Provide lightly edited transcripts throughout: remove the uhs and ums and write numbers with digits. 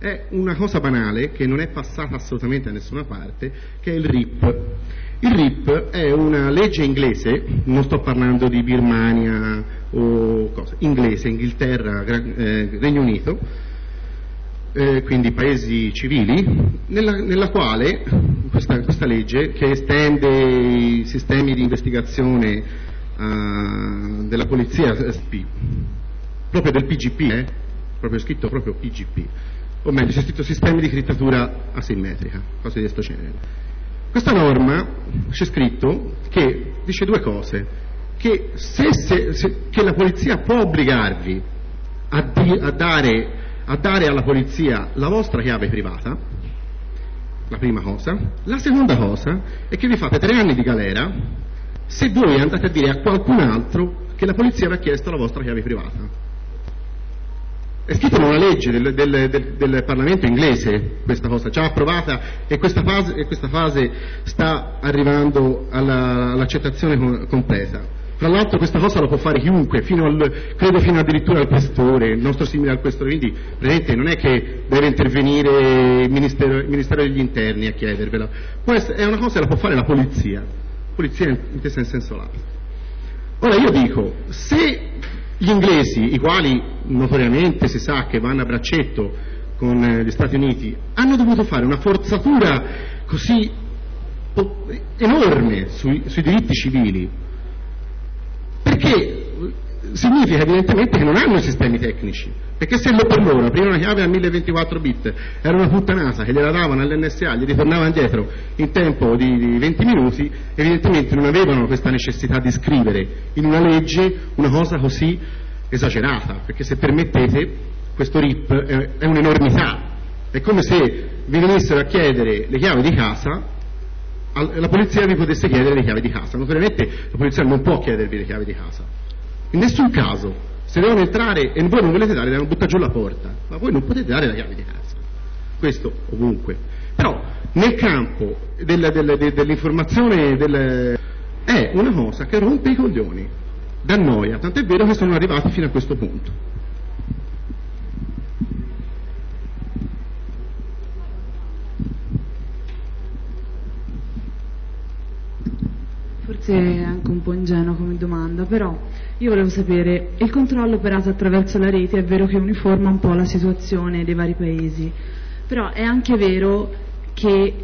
è una cosa banale che non è passata assolutamente da nessuna parte, che è il RIP. Il RIP è una legge inglese, non sto parlando di Birmania o cosa, inglese, Inghilterra, Regno Unito, quindi paesi civili, nella quale questa legge, che estende i sistemi di investigazione della polizia, proprio del PGP, proprio scritto proprio PGP, o meglio c'è scritto sistemi di criptatura asimmetrica, cose di questo genere. Questa norma c'è scritto che dice due cose: che che la polizia può obbligarvi a dare alla polizia la vostra chiave privata, la prima cosa. La seconda cosa è che vi fate 3 anni di galera se voi andate a dire a qualcun altro che la polizia vi ha chiesto la vostra chiave privata. È scritto in una legge del Parlamento inglese questa cosa, già approvata, e questa fase sta arrivando all'accettazione completa. Tra l'altro questa cosa lo può fare chiunque, credo fino addirittura al questore, il nostro simile al questore, quindi praticamente non è che deve intervenire il Ministero degli Interni a chiedervela. È una cosa che la può fare la polizia intesa in senso lato. Ora io dico, se gli inglesi, i quali notoriamente si sa che vanno a braccetto con gli Stati Uniti, hanno dovuto fare una forzatura così enorme sui diritti civili, perché significa evidentemente che non hanno i sistemi tecnici, perché se per loro aprire una chiave a 1024 bit era una puttanata che gliela davano all'NSA, gli ritornava indietro in tempo di 20 minuti, evidentemente non avevano questa necessità di scrivere in una legge una cosa così esagerata, perché se permettete questo RIP è un'enormità, è come se vi venissero a chiedere le chiavi di casa, la polizia vi potesse chiedere le chiavi di casa. Naturalmente la polizia non può chiedervi le chiavi di casa, in nessun caso. Se devono entrare e voi non volete dare, devono buttare giù la porta, ma voi non potete dare la chiave di casa, questo ovunque. Però nel campo dell'informazione è una cosa che rompe i coglioni, da noia, tant'è vero che sono arrivati fino a questo punto. Forse è anche un po' ingenuo come domanda, però io volevo sapere, il controllo operato attraverso la rete è vero che uniforma un po' la situazione dei vari paesi, però è anche vero che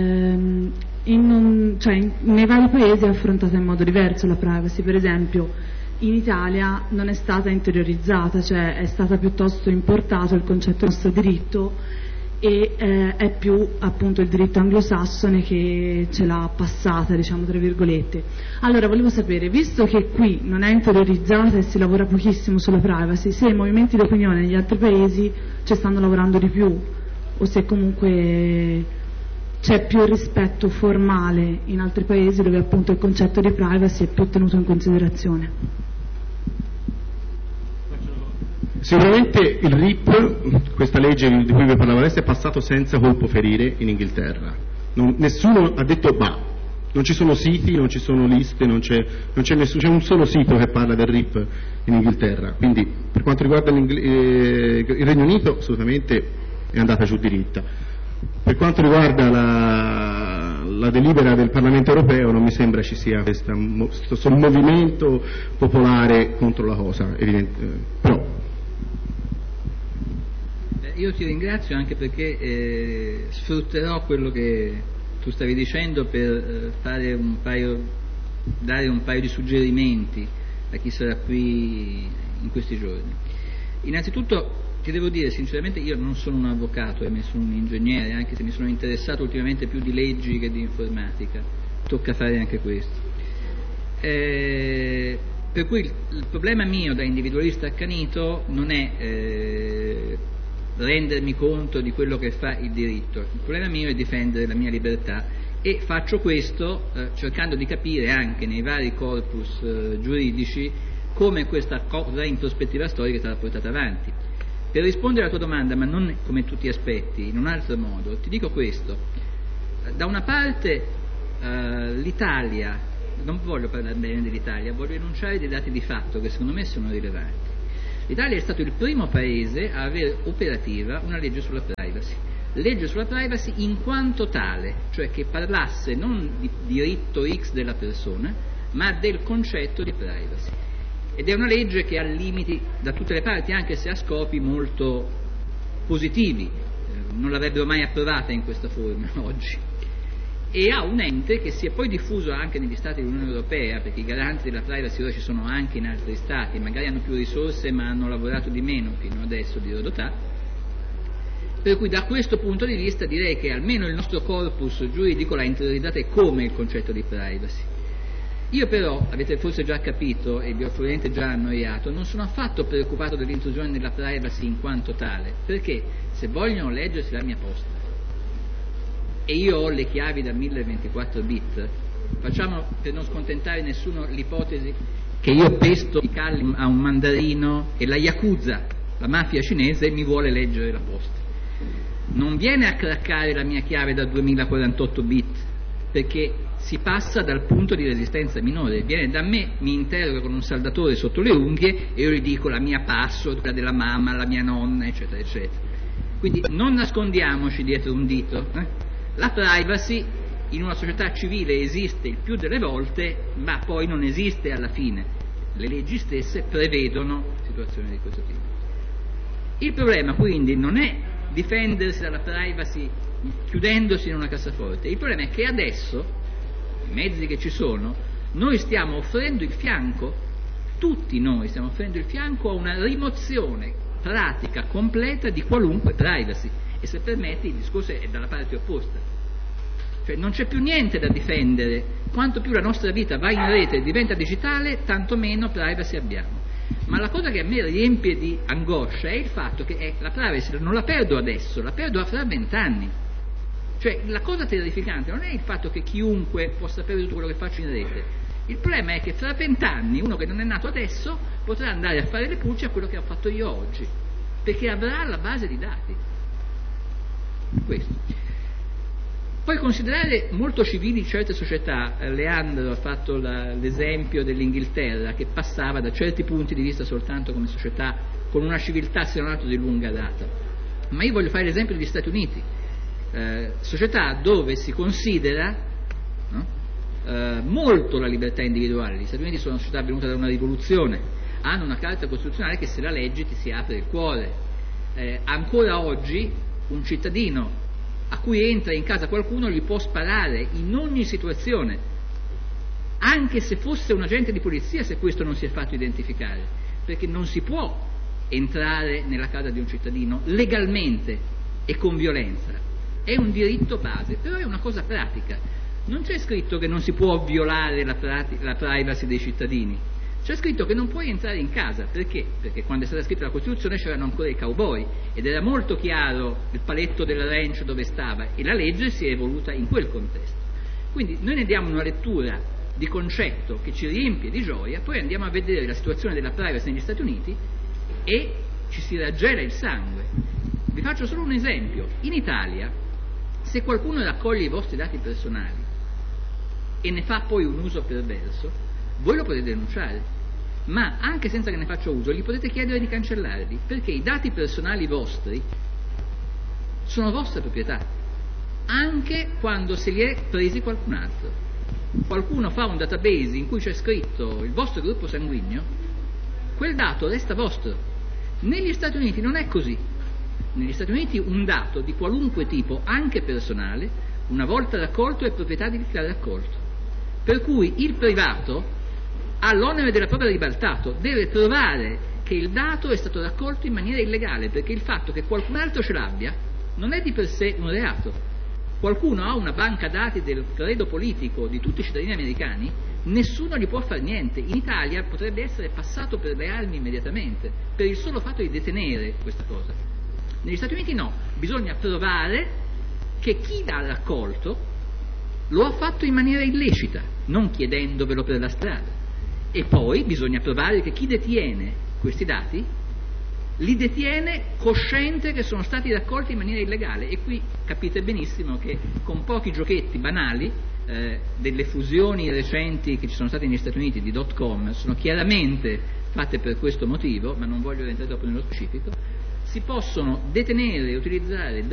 nei vari paesi è affrontata in modo diverso la privacy. Per esempio in Italia non è stata interiorizzata, cioè è stata piuttosto importato il concetto del nostro diritto, e è più appunto il diritto anglosassone che ce l'ha passata, diciamo tra virgolette. Allora volevo sapere, visto che qui non è interiorizzata e si lavora pochissimo sulla privacy, se i movimenti di opinione negli altri paesi ci stanno lavorando di più, o se comunque c'è più rispetto formale in altri paesi dove appunto il concetto di privacy è più tenuto in considerazione. Sicuramente il RIP, questa legge di cui vi parlavo adesso, è passato senza colpo ferire in Inghilterra. Nessuno ha detto bah, non ci sono siti, non ci sono liste, c'è un solo sito che parla del RIP in Inghilterra. Quindi per quanto riguarda il Regno Unito assolutamente è andata giù diritta. Per quanto riguarda la delibera del Parlamento europeo non mi sembra ci sia questo movimento popolare contro la cosa, però. Io ti ringrazio anche perché sfrutterò quello che tu stavi dicendo per dare un paio di suggerimenti a chi sarà qui in questi giorni. Innanzitutto ti devo dire sinceramente, io non sono un avvocato e sono un ingegnere, anche se mi sono interessato ultimamente più di leggi che di informatica, tocca fare anche questo. Per cui il problema mio da individualista accanito non è rendermi conto di quello che fa il diritto, il problema mio è difendere la mia libertà, e faccio questo cercando di capire anche nei vari corpus giuridici come questa cosa in prospettiva storica è stata portata avanti. Per rispondere alla tua domanda, ma non come tu ti aspetti, in un altro modo, ti dico questo: da una parte l'Italia, non voglio parlare bene dell'Italia, voglio enunciare dei dati di fatto che secondo me sono rilevanti. L'Italia è stato il primo paese a avere operativa una legge sulla privacy. privacy. Legge sulla privacy in quanto tale, cioè che parlasse non di diritto X della persona, ma del concetto di privacy. Ed è una legge che ha limiti da tutte le parti, anche se ha scopi molto positivi. Non l'avrebbero mai approvata in questa forma oggi. E ha un ente che si è poi diffuso anche negli Stati dell'Unione Europea, perché i garanti della privacy ora ci sono anche in altri Stati, magari hanno più risorse ma hanno lavorato di meno fino adesso di Rodotà. Per cui da questo punto di vista direi che almeno il nostro corpus giuridico l'ha interiorizzato come il concetto di privacy. Io però, avete forse già capito e vi ho probabilmente già annoiato, non sono affatto preoccupato dell'intrusione nella privacy in quanto tale, perché se vogliono leggersi la mia posta e io ho le chiavi da 1024 bit, facciamo per non scontentare nessuno l'ipotesi che io pesto i calli a un mandarino e la Yakuza, la mafia cinese, mi vuole leggere la posta. Non viene a craccare la mia chiave da 2048 bit, perché si passa dal punto di resistenza minore, viene da me, mi interroga con un saldatore sotto le unghie e io gli dico la mia password, quella della mamma, la mia nonna, eccetera, eccetera. Quindi non nascondiamoci dietro un dito. La privacy in una società civile esiste il più delle volte, ma poi non esiste alla fine. Le leggi stesse prevedono situazioni di questo tipo. Il problema quindi non è difendersi dalla privacy chiudendosi in una cassaforte, il problema è che adesso, i mezzi che ci sono, noi stiamo offrendo il fianco, tutti noi stiamo offrendo il fianco a una rimozione pratica completa di qualunque privacy, e se permetti il discorso è dalla parte opposta, cioè non c'è più niente da difendere, quanto più la nostra vita va in rete e diventa digitale, tanto meno privacy abbiamo. Ma la cosa che a me riempie di angoscia è il fatto che la privacy non la perdo adesso, la perdo fra 20 anni. Cioè la cosa terrificante non è il fatto che chiunque possa sapere tutto quello che faccio in rete, il problema è che fra 20 anni uno che non è nato adesso potrà andare a fare le pulci a quello che ho fatto io oggi, perché avrà la base di dati. Questo. Poi considerare molto civili certe società, Leandro ha fatto l'esempio dell'Inghilterra che passava da certi punti di vista soltanto come società con una civiltà se non altro di lunga data, ma io voglio fare l'esempio degli Stati Uniti, società dove si considera molto la libertà individuale. Gli Stati Uniti sono una società venuta da una rivoluzione, hanno una carta costituzionale che se la leggi ti si apre il cuore, ancora oggi un cittadino a cui entra in casa qualcuno gli può sparare in ogni situazione, anche se fosse un agente di polizia, se questo non si è fatto identificare, perché non si può entrare nella casa di un cittadino legalmente e con violenza, è un diritto base, però è una cosa pratica. Non c'è scritto che non si può violare la privacy dei cittadini, c'è scritto che non puoi entrare in casa. Perché? Perché quando è stata scritta la Costituzione c'erano ancora i cowboy ed era molto chiaro il paletto del ranch dove stava, e la legge si è evoluta in quel contesto. Quindi noi ne diamo una lettura di concetto che ci riempie di gioia, poi andiamo a vedere la situazione della privacy negli Stati Uniti e ci si raggela il sangue. Vi faccio solo un esempio: in Italia, se qualcuno raccoglie i vostri dati personali e ne fa poi un uso perverso, voi lo potete denunciare, ma anche senza che ne faccia uso gli potete chiedere di cancellarli, perché i dati personali vostri sono vostra proprietà, anche quando se li è presi qualcun altro. Qualcuno fa un database in cui c'è scritto il vostro gruppo sanguigno, quel dato resta vostro. Negli Stati Uniti non è così. Negli Stati Uniti un dato di qualunque tipo, anche personale, una volta raccolto è proprietà di chi l'ha raccolto, per cui il privato ha l'onere della prova ribaltato, deve provare che il dato è stato raccolto in maniera illegale, perché il fatto che qualcun altro ce l'abbia non è di per sé un reato. Qualcuno ha una banca dati del credo politico di tutti i cittadini americani, nessuno gli può fare niente. In Italia potrebbe essere passato per le armi immediatamente, per il solo fatto di detenere questa cosa. Negli Stati Uniti no, bisogna provare che chi l'ha raccolto lo ha fatto in maniera illecita, non chiedendovelo per la strada. E poi bisogna provare che chi detiene questi dati li detiene cosciente che sono stati raccolti in maniera illegale. E qui capite benissimo che con pochi giochetti banali, delle fusioni recenti che ci sono state negli Stati Uniti di .com sono chiaramente fatte per questo motivo, ma non voglio entrare troppo nello specifico, si possono detenere e utilizzare